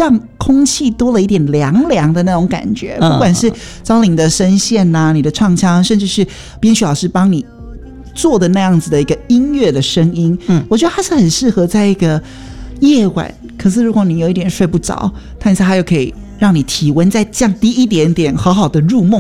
让空气多了一点凉凉的那种感觉，不管是昭玲的声线啊，你的唱腔，甚至是编曲老师帮你做的那样子的一个音乐的声音，我觉得它是很适合在一个夜晚，可是如果你有一点睡不着，但是它又可以让你体温再降低一点点，好好的入梦